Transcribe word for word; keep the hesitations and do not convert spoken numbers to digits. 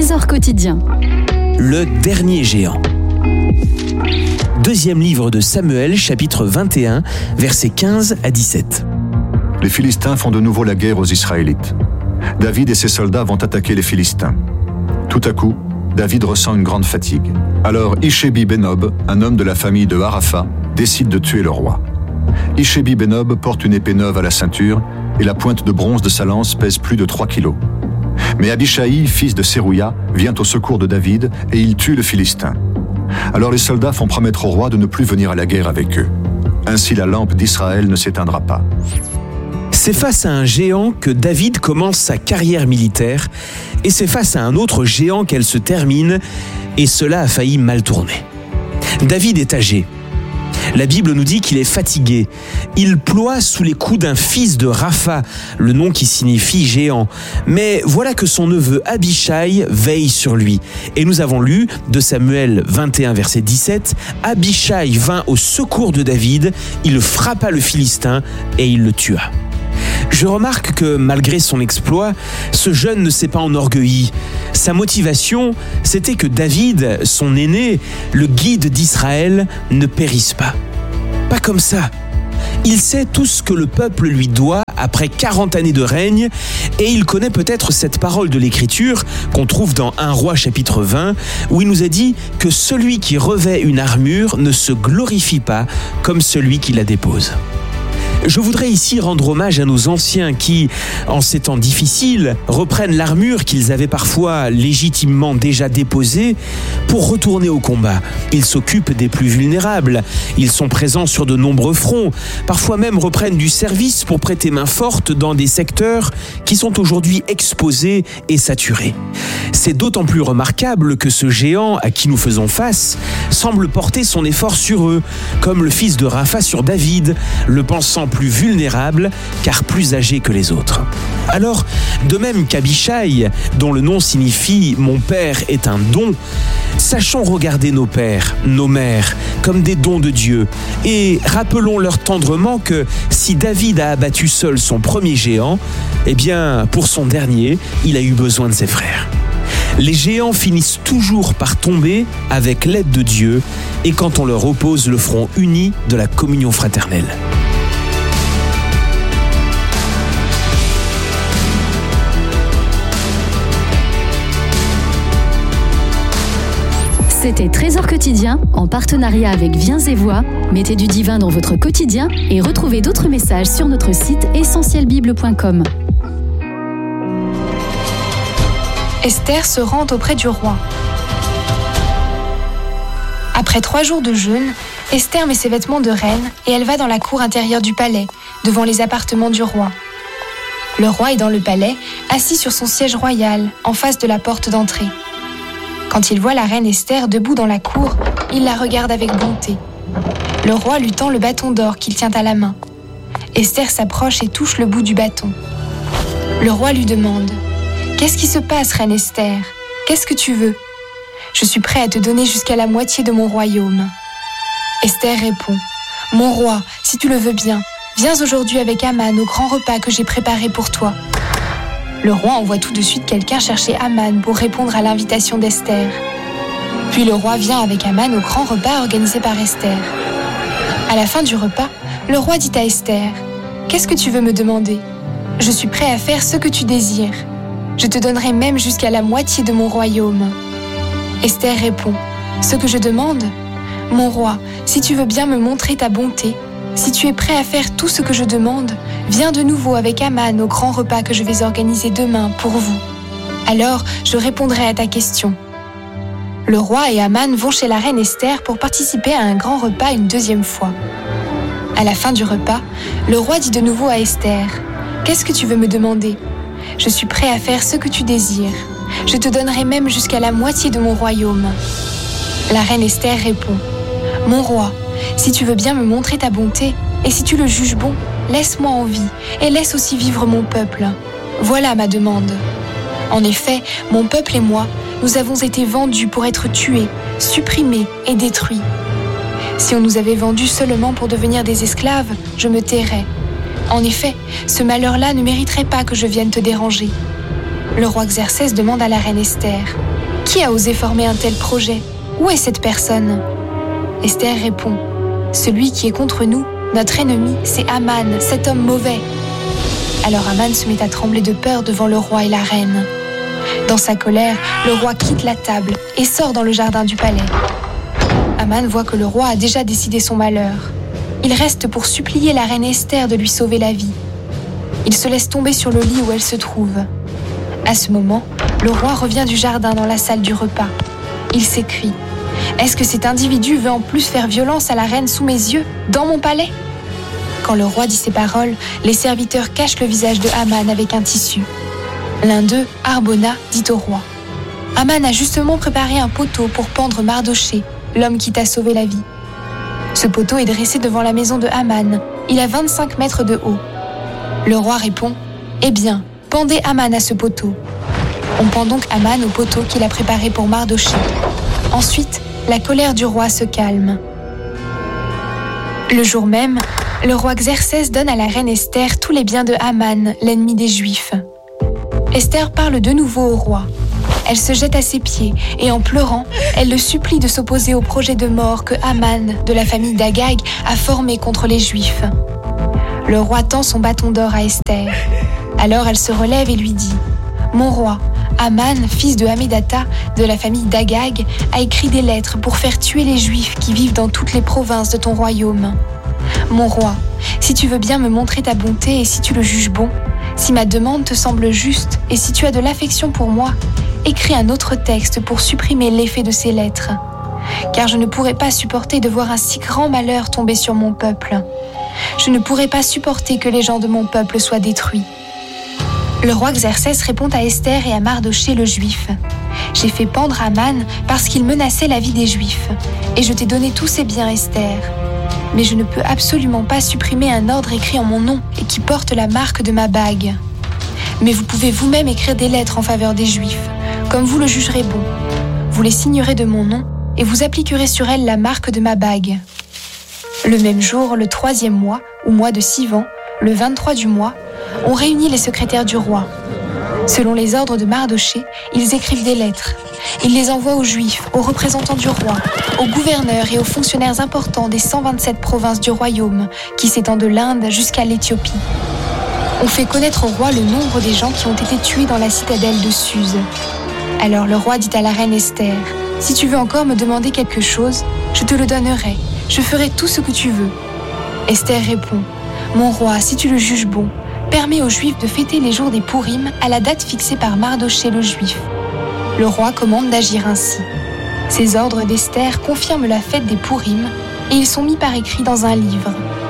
trésor quotidien. Le dernier géant. Deuxième livre de Samuel, chapitre vingt et un, versets quinze à dix-sept. Les Philistins font de nouveau la guerre aux Israélites. David et ses soldats vont attaquer les Philistins. Tout à coup, David ressent une grande fatigue. Alors Ishébi Benob, un homme de la famille de Harapha, décide de tuer le roi. Ishébi Benob porte une épée neuve à la ceinture et la pointe de bronze de sa lance pèse plus de trois kilos. Mais Abishai, fils de Sérouya, vient au secours de David et il tue le Philistin. Alors les soldats font promettre au roi de ne plus venir à la guerre avec eux. Ainsi la lampe d'Israël ne s'éteindra pas. C'est face à un géant que David commence sa carrière militaire et c'est face à un autre géant qu'elle se termine et cela a failli mal tourner. David est âgé. La Bible nous dit qu'il est fatigué. Il ploie sous les coups d'un fils de Rapha, le nom qui signifie géant. Mais voilà que son neveu Abishai veille sur lui. Et nous avons lu de Samuel vingt et un, verset dix-sept, « Abishai vint au secours de David, il frappa le Philistin et il le tua. » Je remarque que malgré son exploit, ce jeune ne s'est pas enorgueilli. Sa motivation, c'était que David, son aîné, le guide d'Israël, ne périsse pas. Pas comme ça. Il sait tout ce que le peuple lui doit après quarante années de règne et il connaît peut-être cette parole de l'Écriture qu'on trouve dans un roi chapitre vingt où il nous a dit que celui qui revêt une armure ne se glorifie pas comme celui qui la dépose. Je voudrais ici rendre hommage à nos anciens qui, en ces temps difficiles, reprennent l'armure qu'ils avaient parfois légitimement déjà déposée pour retourner au combat. Ils s'occupent des plus vulnérables, ils sont présents sur de nombreux fronts, parfois même reprennent du service pour prêter main forte dans des secteurs qui sont aujourd'hui exposés et saturés. C'est d'autant plus remarquable que ce géant à qui nous faisons face semble porter son effort sur eux, comme le fils de Rapha sur David, le pensant plus vulnérable car plus âgé que les autres. Alors, de même qu'Abishai, dont le nom signifie « mon père est un don », sachons regarder nos pères, nos mères, comme des dons de Dieu et rappelons-leur tendrement que si David a abattu seul son premier géant, eh bien, pour son dernier, il a eu besoin de ses frères. Les géants finissent toujours par tomber avec l'aide de Dieu et quand on leur oppose le front uni de la communion fraternelle. C'était Trésor quotidien en partenariat avec Viens et Voix. Mettez du divin dans votre quotidien et retrouvez d'autres messages sur notre site essentiel bible point com. Esther se rend auprès du roi. Après trois jours de jeûne, Esther met ses vêtements de reine et elle va dans la cour intérieure du palais, devant les appartements du roi. Le roi est dans le palais, assis sur son siège royal, en face de la porte d'entrée. Quand il voit la reine Esther debout dans la cour, il la regarde avec bonté. Le roi lui tend le bâton d'or qu'il tient à la main. Esther s'approche et touche le bout du bâton. Le roi lui demande « Qu'est-ce qui se passe, reine Esther ? Qu'est-ce que tu veux ? Je suis prêt à te donner jusqu'à la moitié de mon royaume. » Esther répond « Mon roi, si tu le veux bien, viens aujourd'hui avec Aman au grand repas que j'ai préparé pour toi. » Le roi envoie tout de suite quelqu'un chercher Aman pour répondre à l'invitation d'Esther. Puis le roi vient avec Aman au grand repas organisé par Esther. À la fin du repas, le roi dit à Esther « Qu'est-ce que tu veux me demander ? Je suis prêt à faire ce que tu désires. Je te donnerai même jusqu'à la moitié de mon royaume. » Esther répond « Ce que je demande ? Mon roi, si tu veux bien me montrer ta bonté, si tu es prêt à faire tout ce que je demande, viens de nouveau avec Aman au grand repas que je vais organiser demain pour vous. Alors, je répondrai à ta question. » Le roi et Aman vont chez la reine Esther pour participer à un grand repas une deuxième fois. À la fin du repas, le roi dit de nouveau à Esther « Qu'est-ce que tu veux me demander ? Je suis prêt à faire ce que tu désires. Je te donnerai même jusqu'à la moitié de mon royaume. » La reine Esther répond « Mon roi, si tu veux bien me montrer ta bonté, et si tu le juges bon, laisse-moi en vie et laisse aussi vivre mon peuple. Voilà ma demande. En effet, mon peuple et moi, nous avons été vendus pour être tués, supprimés et détruits. Si on nous avait vendus seulement pour devenir des esclaves, je me tairais. En effet, ce malheur-là ne mériterait pas que je vienne te déranger. Le roi Xerxès demande à la reine Esther « Qui a osé former un tel projet ? Où est cette personne ?» Esther répond « Celui qui est contre nous, notre ennemi, c'est Aman, cet homme mauvais. » Alors Aman se met à trembler de peur devant le roi et la reine. Dans sa colère, le roi quitte la table et sort dans le jardin du palais. Aman voit que le roi a déjà décidé son malheur. Il reste pour supplier la reine Esther de lui sauver la vie. Il se laisse tomber sur le lit où elle se trouve. À ce moment, le roi revient du jardin dans la salle du repas. Il s'écrie « Est-ce que cet individu veut en plus faire violence à la reine sous mes yeux, dans mon palais ?» Quand le roi dit ces paroles, les serviteurs cachent le visage de Aman avec un tissu. L'un d'eux, Harbona, dit au roi « Aman a justement préparé un poteau pour pendre Mardochée, l'homme qui t'a sauvé la vie. Ce poteau est dressé devant la maison de Aman. Il a vingt-cinq mètres de haut. » Le roi répond « Eh bien, pendez Aman à ce poteau. » On pend donc Aman au poteau qu'il a préparé pour Mardochée. Ensuite, la colère du roi se calme. Le jour même, le roi Xerxès donne à la reine Esther tous les biens de Aman, l'ennemi des Juifs. Esther parle de nouveau au roi. Elle se jette à ses pieds et en pleurant, elle le supplie de s'opposer au projet de mort que Aman, de la famille d'Agag, a formé contre les Juifs. Le roi tend son bâton d'or à Esther. Alors elle se relève et lui dit « Mon roi, Aman, fils de Hammédatha, de la famille d'Agag, a écrit des lettres pour faire tuer les Juifs qui vivent dans toutes les provinces de ton royaume. Mon roi, si tu veux bien me montrer ta bonté et si tu le juges bon, si ma demande te semble juste et si tu as de l'affection pour moi, écris un autre texte pour supprimer l'effet de ces lettres. Car je ne pourrais pas supporter de voir un si grand malheur tomber sur mon peuple. Je ne pourrais pas supporter que les gens de mon peuple soient détruits. » Le roi Xerxès répond à Esther et à Mardochée le juif. « J'ai fait pendre Aman parce qu'il menaçait la vie des Juifs, et je t'ai donné tous ses biens, Esther. Mais je ne peux absolument pas supprimer un ordre écrit en mon nom et qui porte la marque de ma bague. Mais vous pouvez vous-même écrire des lettres en faveur des Juifs, comme vous le jugerez bon. Vous les signerez de mon nom et vous appliquerez sur elles la marque de ma bague. » Le même jour, le troisième mois, ou mois de Sivan, le vingt-trois du mois, on réunit les secrétaires du roi. Selon les ordres de Mardochée, ils écrivent des lettres. Ils les envoient aux Juifs, aux représentants du roi, aux gouverneurs et aux fonctionnaires importants des cent vingt-sept provinces du royaume, qui s'étend de l'Inde jusqu'à l'Éthiopie. On fait connaître au roi le nombre des gens qui ont été tués dans la citadelle de Suse. Alors le roi dit à la reine Esther, « Si tu veux encore me demander quelque chose, je te le donnerai, je ferai tout ce que tu veux. » Esther répond, « Mon roi, si tu le juges bon, permets aux Juifs de fêter les jours des Pourim à la date fixée par Mardochée le Juif. » Le roi commande d'agir ainsi. Ces ordres d'Esther confirment la fête des Pourim et ils sont mis par écrit dans un livre.